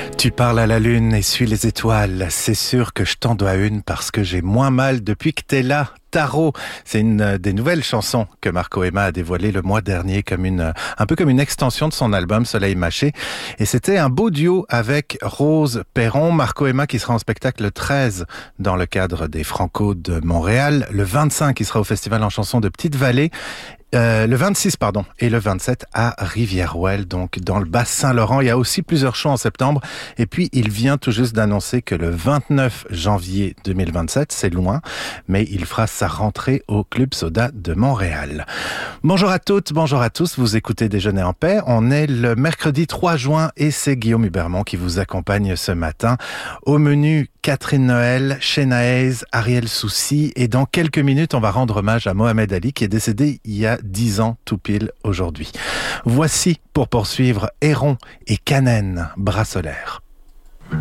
Tu parles à la lune et suis les étoiles. C'est sûr que je t'en dois une parce que j'ai moins mal depuis que t'es là. Tarot, c'est une des nouvelles chansons que Marco Emma a dévoilées le mois dernier comme un peu comme une extension de son album Soleil Mâché. Et c'était un beau duo avec Rose Perron. Marco Emma qui sera en spectacle le 13 dans le cadre des Franco de Montréal. Le 25 qui sera au Festival en chanson de Petite-Vallée. Le 26, et le 27 à Rivière-Ouelle, donc dans le Bas-Saint-Laurent. Il y a aussi plusieurs shows en septembre. Et puis, il vient tout juste d'annoncer que le 29 janvier 2027, c'est loin, mais il fera sa rentrée au Club Soda de Montréal. Bonjour à toutes, bonjour à tous. Vous écoutez Déjeuner en paix. On est le mercredi 3 juin et c'est Guillaume Hubermont qui vous accompagne ce matin. Au menu, Catherine Noël, Shenaez, Ariel Soucy. Et dans quelques minutes, on va rendre hommage à Mohamed Ali qui est décédé il y a 10 ans tout pile aujourd'hui. Voici, pour poursuivre, Héron et Kanen, Bras solaire.